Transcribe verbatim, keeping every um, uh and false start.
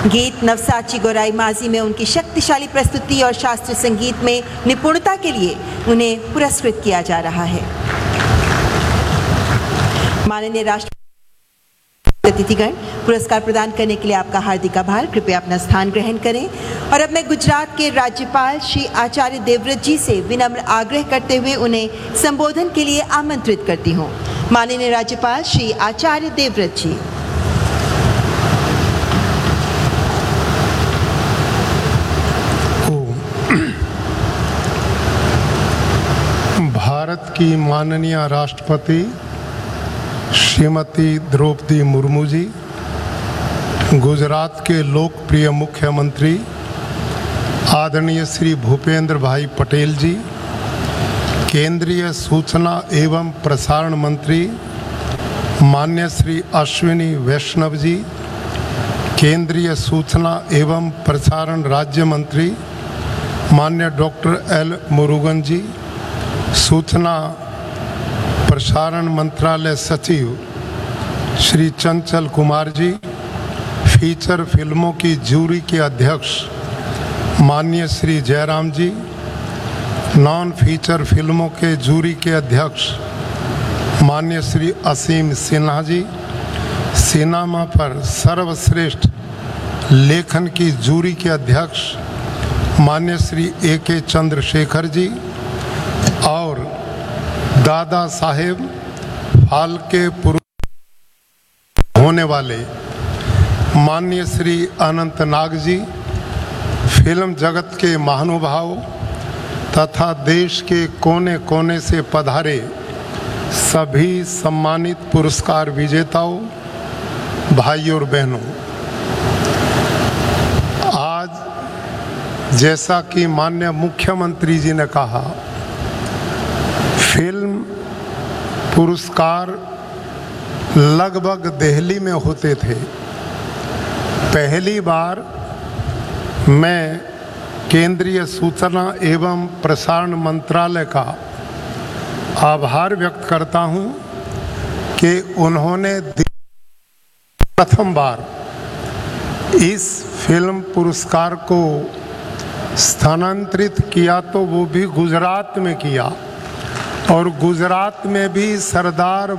गीत नवसाची गौराई माझी में उनकी शक्तिशाली प्रस्तुति और शास्त्रीय संगीत में निपुणता के लिए उन्हें पुरस्कृत किया जा रहा है। माननीय राष्ट्रपति अतिथिगण, पुरस्कार प्रदान करने के लिए आपका हार्दिक आभार। कृपया अपना स्थान ग्रहण करें। और अब मैं गुजरात के राज्यपाल श्री आचार्य देवव्रत जी से विनम्र आग्रह करते हुए उन्हें संबोधन के लिए आमंत्रित करती हूँ। माननीय राज्यपाल श्री आचार्य देवव्रत जी। भारत की माननीय राष्ट्रपति श्रीमती द्रौपदी मुर्मू जी, गुजरात के लोकप्रिय मुख्यमंत्री आदरणीय श्री भूपेंद्र भाई पटेल जी, केंद्रीय सूचना एवं प्रसारण मंत्री मान्य श्री अश्विनी वैष्णव जी, केंद्रीय सूचना एवं प्रसारण राज्य मंत्री मान्य डॉक्टर एल मुरुगन जी, सूचना प्रसारण मंत्रालय सचिव श्री चंचल कुमार जी, फीचर फिल्मों की जूरी के अध्यक्ष माननीय श्री जयराम जी, नॉन फीचर फिल्मों के जूरी के अध्यक्ष माननीय श्री असीम सिन्हा जी, सिनेमा पर सर्वश्रेष्ठ लेखन की जूरी के अध्यक्ष माननीय श्री ए के चंद्रशेखर जी और दादा साहेब फाल्के पुरस्कार होने वाले माननीय श्री अनंत नाग जी, फिल्म जगत के महानुभाव तथा देश के कोने कोने से पधारे सभी सम्मानित पुरस्कार विजेताओं, भाइयों और बहनों, आज जैसा कि माननीय मुख्यमंत्री जी ने कहा, फिल्म पुरस्कार लगभग दिल्ली में होते थे। पहली बार मैं केंद्रीय सूचना एवं प्रसारण मंत्रालय का आभार व्यक्त करता हूं कि उन्होंने प्रथम बार इस फिल्म पुरस्कार को स्थानांतरित किया, तो वो भी गुजरात में किया और गुजरात में भी सरदार